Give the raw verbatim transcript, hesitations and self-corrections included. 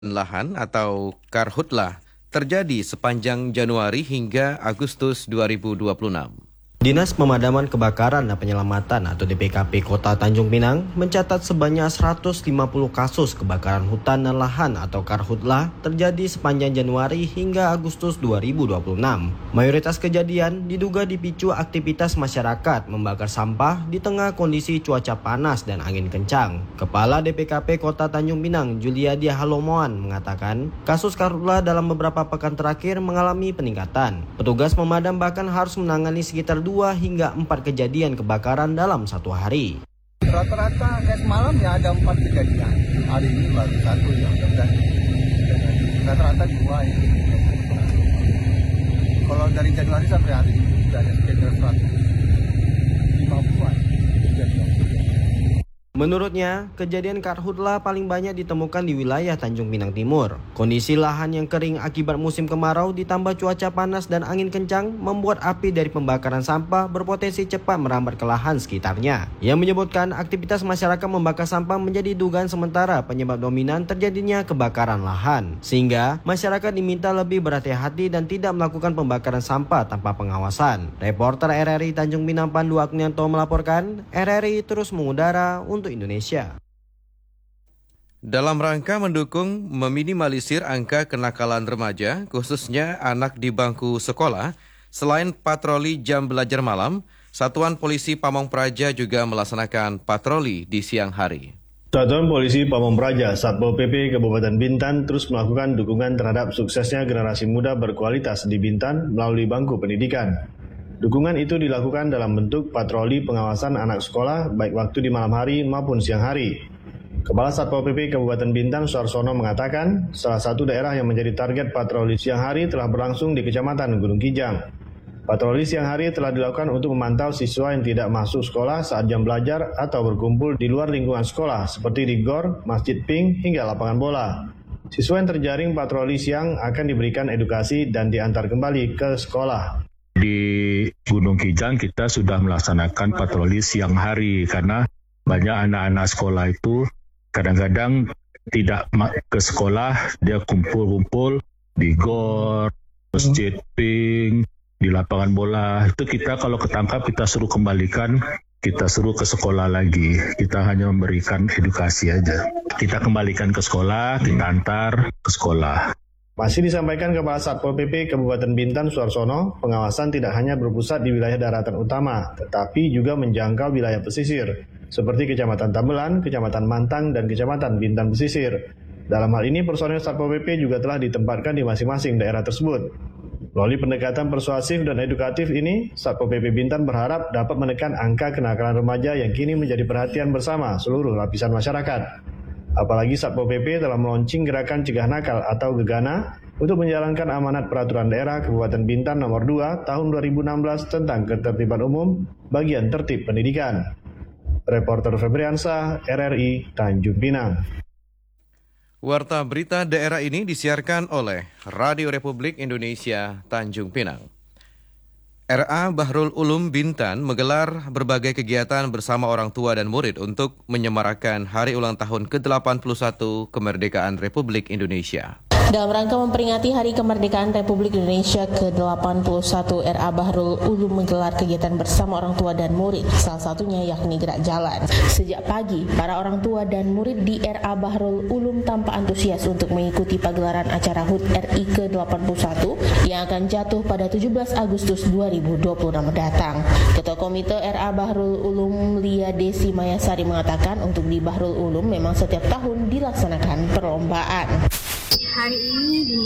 Lahan atau Karhutlah terjadi sepanjang Januari hingga Agustus dua ribu dua puluh enam. Dinas Pemadaman Kebakaran dan Penyelamatan atau D P K P Kota Tanjung Pinang mencatat sebanyak seratus lima puluh kasus kebakaran hutan dan lahan atau Karhutlah terjadi sepanjang Januari hingga Agustus dua ribu dua puluh enam. Mayoritas kejadian diduga dipicu aktivitas masyarakat membakar sampah di tengah kondisi cuaca panas dan angin kencang. Kepala D P K P Kota Tanjung Pinang, Juliadia Halomoan, mengatakan kasus Karhutlah dalam beberapa pekan terakhir mengalami peningkatan. Petugas pemadam bahkan harus menangani sekitar dua hingga empat kejadian kebakaran dalam satu hari. Rata-rata kayak semalam ya ada empat kejadian. Hari ini baru satu yang sudah. Rata-rata dua ya. Kalau dari Januari sampai hari ini sudah ada sekitar seratus lima puluh kejadian. Menurutnya, kejadian Karhutlah paling banyak ditemukan di wilayah Tanjung Pinang Timur. Kondisi lahan yang kering akibat musim kemarau ditambah cuaca panas dan angin kencang membuat api dari pembakaran sampah berpotensi cepat merambat ke lahan sekitarnya. Yang menyebutkan aktivitas masyarakat membakar sampah menjadi dugaan sementara penyebab dominan terjadinya kebakaran lahan. Sehingga masyarakat diminta lebih berhati-hati dan tidak melakukan pembakaran sampah tanpa pengawasan. Reporter R R I Tanjung Pinang Pandu Agnianto melaporkan, R R I terus mengudara untuk Indonesia. Dalam rangka mendukung meminimalisir angka kenakalan remaja, khususnya anak di bangku sekolah, selain patroli jam belajar malam, Satuan Polisi Pamong Praja juga melaksanakan patroli di siang hari. Satuan Polisi Pamong Praja, Satpol P P Kabupaten Bintan terus melakukan dukungan terhadap suksesnya generasi muda berkualitas di Bintan melalui bangku pendidikan. Dukungan itu dilakukan dalam bentuk patroli pengawasan anak sekolah baik waktu di malam hari maupun siang hari. Kepala Satpol P P Kabupaten Bintan, Suarsono, mengatakan salah satu daerah yang menjadi target patroli siang hari telah berlangsung di Kecamatan Gunung Kijang. Patroli siang hari telah dilakukan untuk memantau siswa yang tidak masuk sekolah saat jam belajar atau berkumpul di luar lingkungan sekolah seperti di gor, masjid pink, hingga lapangan bola. Siswa yang terjaring patroli siang akan diberikan edukasi dan diantar kembali ke sekolah. Di Gunung Kijang kita sudah melaksanakan patroli siang hari karena banyak anak-anak sekolah itu kadang-kadang tidak ke sekolah, dia kumpul-kumpul di gor, masjid pink, di lapangan bola. Itu kita kalau ketangkap kita suruh kembalikan, kita suruh ke sekolah lagi. Kita hanya memberikan edukasi aja. Kita kembalikan ke sekolah, kita antar ke sekolah. Masih disampaikan Kepala Satpol P P Kabupaten Bintan, Suarsono, pengawasan tidak hanya berpusat di wilayah daratan utama, tetapi juga menjangkau wilayah pesisir, seperti Kecamatan Tambelan, Kecamatan Mantang, dan Kecamatan Bintan Pesisir. Dalam hal ini, personel Satpol P P juga telah ditempatkan di masing-masing daerah tersebut. Melalui pendekatan persuasif dan edukatif ini, Satpol P P Bintan berharap dapat menekan angka kenakalan remaja yang kini menjadi perhatian bersama seluruh lapisan masyarakat. Apalagi Satpol P P telah meluncing gerakan cegah nakal atau Gegana untuk menjalankan amanat peraturan daerah Kabupaten Bintan nomor dua tahun dua ribu enam belas tentang ketertiban umum bagian tertib pendidikan. Reporter Febriansyah, R R I, Tanjung Pinang. Warta berita daerah ini disiarkan oleh Radio Republik Indonesia Tanjung Pinang. R A Bahrul Ulum Bintan menggelar berbagai kegiatan bersama orang tua dan murid untuk menyemarakan hari ulang tahun ke delapan puluh satu kemerdekaan Republik Indonesia. Dalam rangka memperingati Hari Kemerdekaan Republik Indonesia ke delapan puluh satu, R A Bahrul Ulum menggelar kegiatan bersama orang tua dan murid, salah satunya yakni gerak jalan. Sejak pagi, para orang tua dan murid di R A Bahrul Ulum tampak antusias untuk mengikuti pagelaran acara H U T R I ke delapan puluh satu yang akan jatuh pada tujuh belas Agustus dua ribu dua puluh enam mendatang. Ketua Komite R A Bahrul Ulum Lia Desi Mayasari mengatakan untuk di Bahrul Ulum memang setiap tahun dilaksanakan perlombaan. Hari ini di